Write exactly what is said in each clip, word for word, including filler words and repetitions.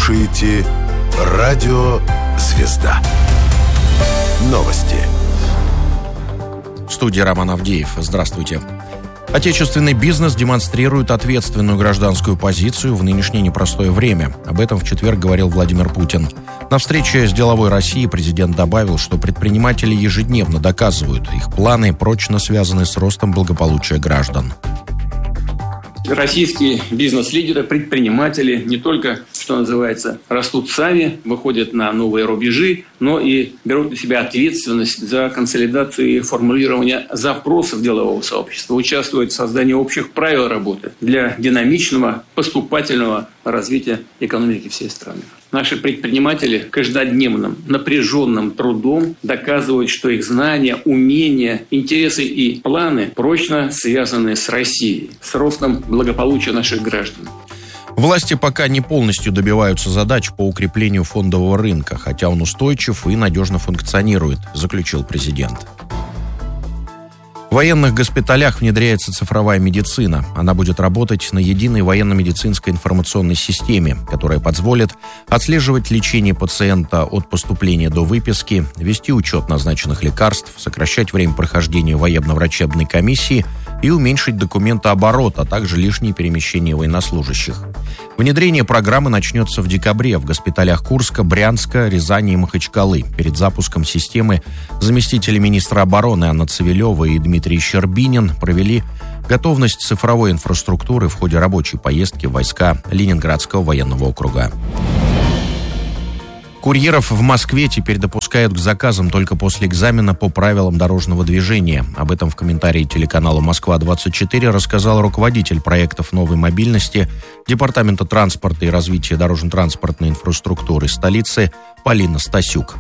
слушаете «Радио Звезда». Новости. В студии Роман Авдеев. Здравствуйте. Отечественный бизнес демонстрирует ответственную гражданскую позицию в нынешнее непростое время. Об этом в четверг говорил Владимир Путин. На встрече с «Деловой Россией» президент добавил, что предприниматели ежедневно доказывают, их планы прочно связаны с ростом благополучия граждан. Российские бизнес-лидеры, предприниматели не только, что называется, растут сами, выходят на новые рубежи, но и берут на себя ответственность за консолидацию и формулирование запросов делового сообщества, участвуют в создании общих правил работы для динамичного, поступательного развития экономики всей страны. Наши предприниматели каждодневным напряженным трудом доказывают, что их знания, умения, интересы и планы прочно связаны с Россией, с ростом благополучия наших граждан. Власти пока не полностью добиваются задач по укреплению фондового рынка, хотя он устойчив и надежно функционирует, заключил президент. В военных госпиталях внедряется цифровая медицина. Она будет работать на единой военно-медицинской информационной системе, которая позволит отслеживать лечение пациента от поступления до выписки, вести учет назначенных лекарств, сокращать время прохождения военно-врачебной комиссии и уменьшить документооборот, а также лишние перемещения военнослужащих. Внедрение программы начнется в декабре в госпиталях Курска, Брянска, Рязани и Махачкалы. Перед запуском системы заместители министра обороны Анна Цивилева и Дмитрий Щербинин провели готовность цифровой инфраструктуры в ходе рабочей поездки в войска Ленинградского военного округа. Курьеров в Москве теперь допускают к заказам только после экзамена по правилам дорожного движения. Об этом в комментарии телеканалу «Москва-двадцать четыре» рассказал руководитель проектов новой мобильности Департамента транспорта и развития дорожно-транспортной инфраструктуры столицы Полина Стасюк.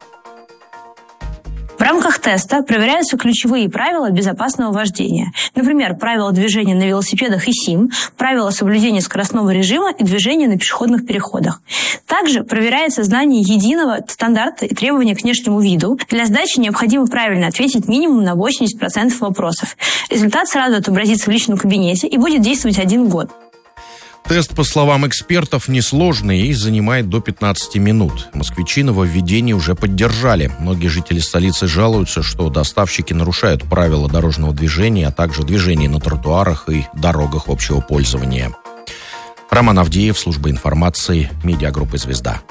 В рамках теста проверяются ключевые правила безопасного вождения. Например, правила движения на велосипедах и СИМ, правила соблюдения скоростного режима и движения на пешеходных переходах. Также проверяется знание единого стандарта и требования к внешнему виду. Для сдачи необходимо правильно ответить минимум на восемьдесят процентов вопросов. Результат сразу отобразится в личном кабинете и будет действовать один год. Тест, по словам экспертов, несложный и занимает до пятнадцати минут. Москвичи нововведение уже поддержали. Многие жители столицы жалуются, что доставщики нарушают правила дорожного движения, а также движения на тротуарах и дорогах общего пользования. Роман Авдеев, служба информации, медиагруппы «Звезда».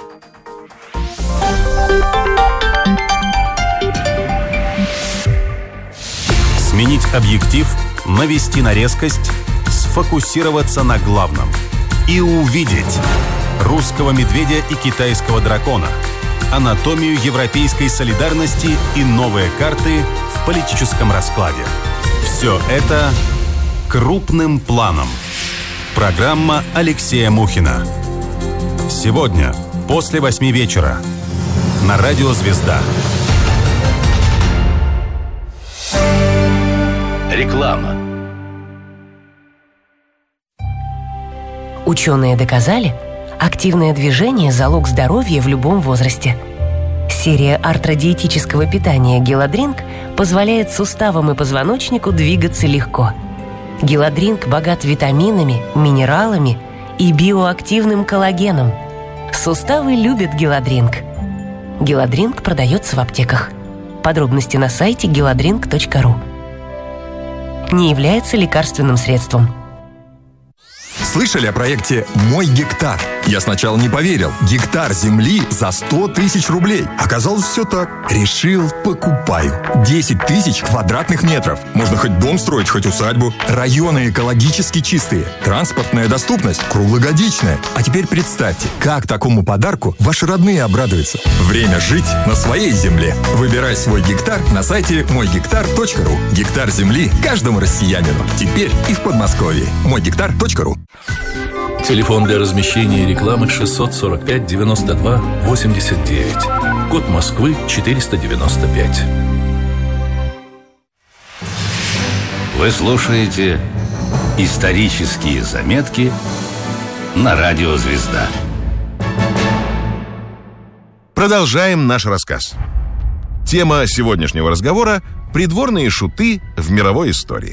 Сменить объектив, навести на резкость, сфокусироваться на главном и увидеть русского медведя и китайского дракона, анатомию европейской солидарности и новые карты в политическом раскладе. Все это крупным планом. Программа Алексея Мухина. Сегодня после восьми вечера на радио «Звезда». Реклама. Ученые доказали, активное движение – залог здоровья в любом возрасте. Серия артродиетического питания «Геладринк» позволяет суставам и позвоночнику двигаться легко. «Геладринк» богат витаминами, минералами и биоактивным коллагеном. Суставы любят «Геладринк». «Геладринк» продается в аптеках. Подробности на сайте геладринк точка ру. Не является лекарственным средством. Слышали о проекте «Мой гектар»? Я сначала не поверил. Гектар земли за сто тысяч рублей. Оказалось, все так. Решил, покупаю. десять тысяч квадратных метров. Можно хоть дом строить, хоть усадьбу. Районы экологически чистые. Транспортная доступность круглогодичная. А теперь представьте, как такому подарку ваши родные обрадуются. Время жить на своей земле. Выбирай свой гектар на сайте мой гектар точка ру. Гектар земли каждому россиянину. Теперь и в Подмосковье. мой гектар точка ру. Телефон для размещения рекламы шестьсот сорок пять девяносто два восемьдесят девять. Код Москвы четыреста девяносто пять. Вы слушаете исторические заметки на радио «Звезда». Продолжаем наш рассказ. Тема сегодняшнего разговора – придворные шуты в мировой истории.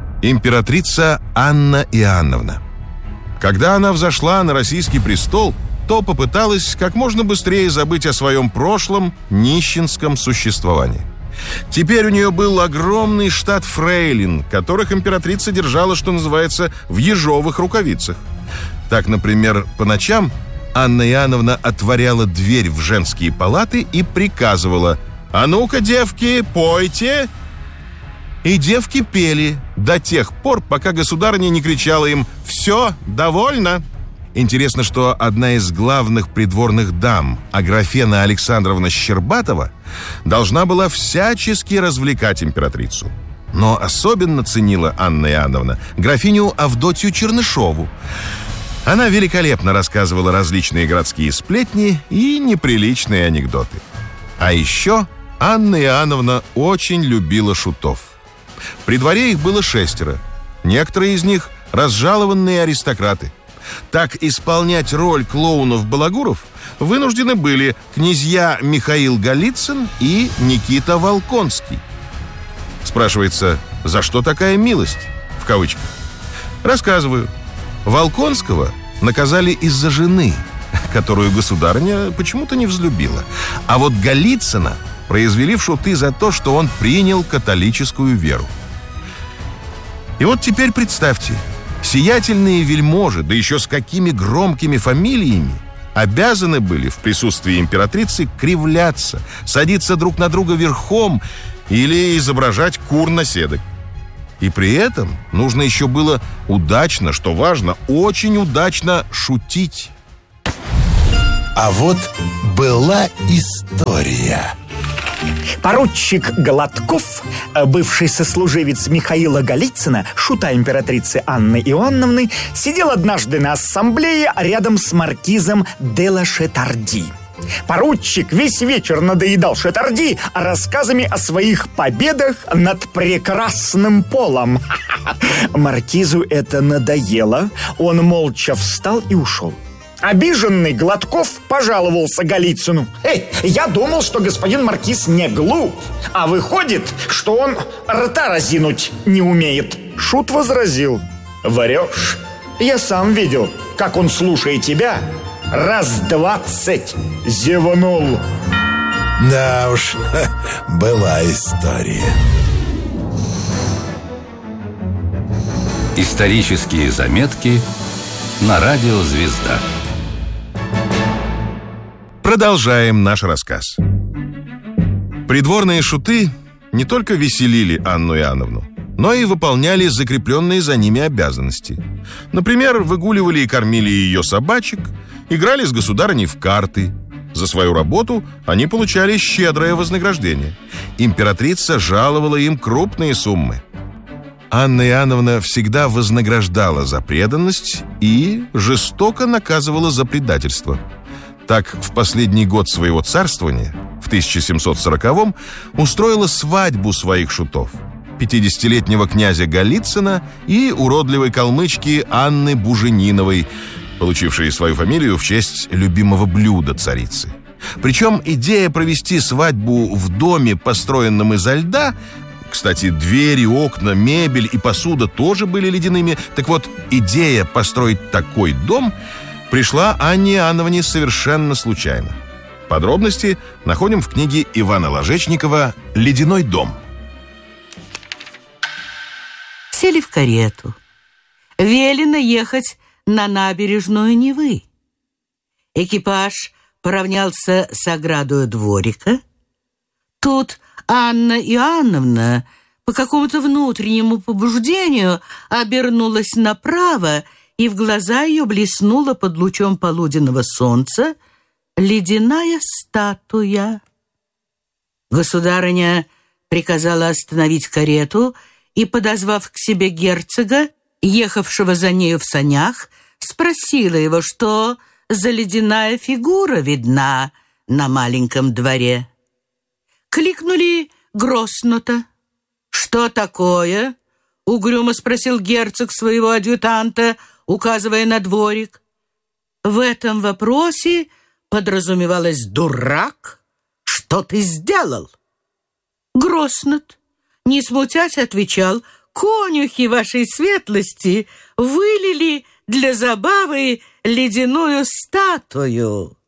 Императрица Анна Иоанновна. Когда она взошла на российский престол, то попыталась как можно быстрее забыть о своем прошлом нищенском существовании. Теперь у нее был огромный штат фрейлин, которых императрица держала, что называется, в ежовых рукавицах. Так, например, по ночам Анна Иоанновна отворяла дверь в женские палаты и приказывала: «А ну-ка, девки, пойте!» И девки пели до тех пор, пока государыня не кричала им: «Все, довольно!» Интересно, что одна из главных придворных дам, Аграфена Александровна Щербатова, должна была всячески развлекать императрицу. Но особенно ценила Анна Иоанновна графиню Авдотью Чернышову. Она великолепно рассказывала различные городские сплетни и неприличные анекдоты. А еще Анна Иоанновна очень любила шутов. При дворе их было шестеро. Некоторые из них – разжалованные аристократы. Так исполнять роль клоунов-балагуров вынуждены были князья Михаил Голицын и Никита Волконский. Спрашивается, за что такая милость? В кавычках. Рассказываю. Волконского наказали из-за жены, которую государыня почему-то не взлюбила. А вот Голицына произвели в шуты за то, что он принял католическую веру. И вот теперь представьте, сиятельные вельможи, да еще с какими громкими фамилиями, обязаны были в присутствии императрицы кривляться, садиться друг на друга верхом или изображать кур-наседок. И при этом нужно еще было удачно, что важно, очень удачно шутить. А вот была история. Поручик Гладков, бывший сослуживец Михаила Голицына, шута императрицы Анны Иоанновны, сидел однажды на ассамблее рядом с маркизом де ла Шетарди. Поручик весь вечер надоедал Шетарди рассказами о своих победах над прекрасным полом. Маркизу это надоело, он молча встал и ушел. Обиженный Гладков пожаловался Голицыну: «Эй, я думал, что господин маркиз не глуп, а выходит, что он рта разинуть не умеет». Шут возразил: «Врешь. Я сам видел, как он, слушая тебя, раз двадцать зевнул». Да уж, была история. Исторические заметки на радио «Звезда». Продолжаем наш рассказ. Придворные шуты не только веселили Анну Иоанновну, но и выполняли закрепленные за ними обязанности. Например, выгуливали и кормили ее собачек, играли с государыней в карты. За свою работу они получали щедрое вознаграждение. Императрица жаловала им крупные суммы. Анна Иоанновна всегда вознаграждала за преданность и жестоко наказывала за предательство. Так, в последний год своего царствования, в тысяча семьсот сороковом, устроила свадьбу своих шутов: пятидесятилетнего князя Голицына и уродливой калмычки Анны Бужениновой, получившей свою фамилию в честь любимого блюда царицы. Причем идея провести свадьбу в доме, построенном изо льда, кстати, двери, окна, мебель и посуда тоже были ледяными. Так вот, идея построить такой дом пришла Анне Иоанновне совершенно случайно. Подробности находим в книге Ивана Ложечникова «Ледяной дом». Сели в карету. Велено ехать на набережную Невы. Экипаж поравнялся с оградою дворика. Тут Анна Иоанновна по какому-то внутреннему побуждению обернулась направо, и в глаза ее блеснула под лучом полуденного солнца ледяная статуя. Государыня приказала остановить карету и, подозвав к себе герцога, ехавшего за нею в санях, спросила его, что за ледяная фигура видна на маленьком дворе. Кликнули Гроснута. «Что такое?» — угрюмо спросил герцог своего адъютанта, указывая на дворик. В этом вопросе подразумевалось: «Дурак, что ты сделал?» Гроснут, не смутясь, отвечал: «Конюхи вашей светлости вылили для забавы ледяную статую?»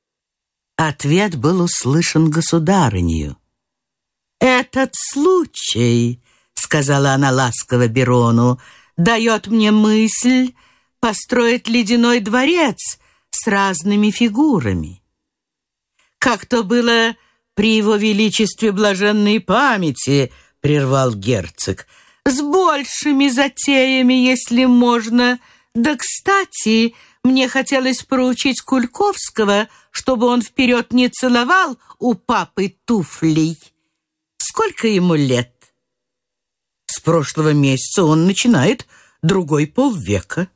Ответ был услышан государынею. «Этот случай, — сказала она ласково Берону, — дает мне мысль построить ледяной дворец с разными фигурами. Как то было при его величестве блаженной памяти, — прервал герцог, — с большими затеями, если можно. Да, кстати, мне хотелось поручить Кульковского, чтобы он вперед не целовал у папы туфлей. Сколько ему лет?» «С прошлого месяца он начинает другой полвека».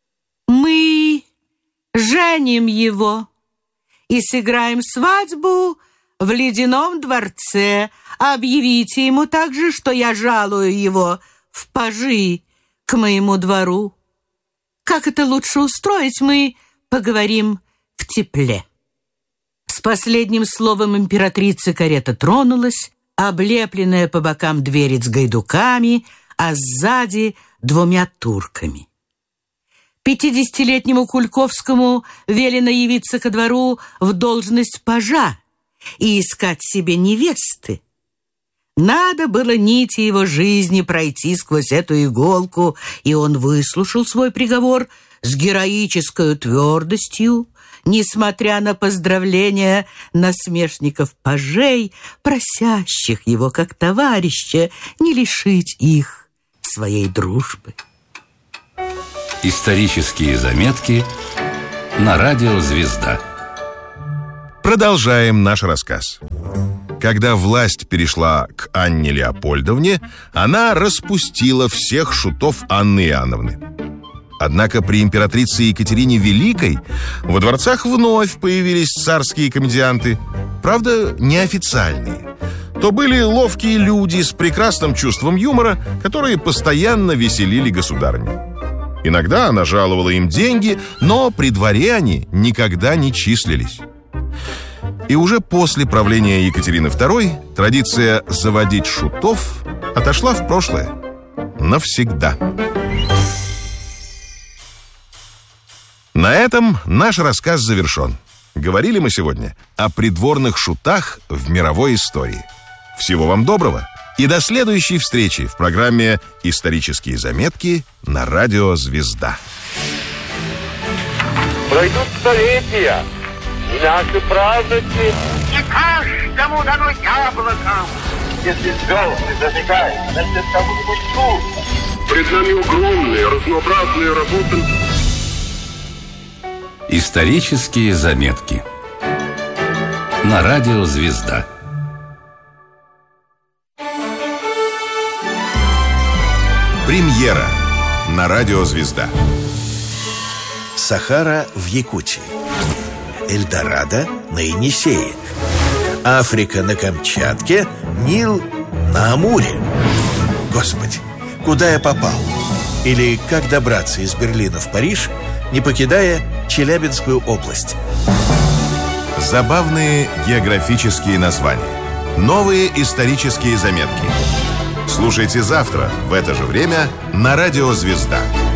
«Мы женим его и сыграем свадьбу в ледяном дворце. Объявите ему также, что я жалую его в пажи к моему двору. Как это лучше устроить, мы поговорим в тепле». С последним словом императрицы карета тронулась, облепленная по бокам дверец гайдуками, а сзади двумя турками. Пятидесятилетнему Кульковскому велено явиться ко двору в должность пажа и искать себе невесты. Надо было нити его жизни пройти сквозь эту иголку, и он выслушал свой приговор с героической твердостью, несмотря на поздравления насмешников-пажей, просящих его как товарища не лишить их своей дружбы. Исторические заметки на радио «Звезда». Продолжаем наш рассказ. Когда власть перешла к Анне Леопольдовне, она распустила всех шутов Анны Иоанновны. Однако при императрице Екатерине Великой во дворцах вновь появились царские комедианты. Правда, неофициальные. То были ловкие люди с прекрасным чувством юмора, которые постоянно веселили государыню. Иногда она жаловала им деньги, но при дворе они никогда не числились. И уже после правления Екатерины Второй традиция заводить шутов отошла в прошлое навсегда. На этом наш рассказ завершен. Говорили мы сегодня о придворных шутах в мировой истории. Всего вам доброго и до следующей встречи в программе «Исторические заметки» на радио «Звезда». Пройдут столетия, и наши праздники не каждому дано яблоком. Если звезды зажигают на световую мечту, пред нами огромные разнообразные работы. Исторические заметки на радио «Звезда». Премьера на радио «Звезда». Сахара в Якутии, Эльдорадо на Енисее, Африка на Камчатке, Нил на Амуре. Господи, куда я попал? Или как добраться из Берлина в Париж, не покидая Челябинскую область? Забавные географические названия. Новые исторические заметки. Слушайте завтра в это же время на радио «Звезда».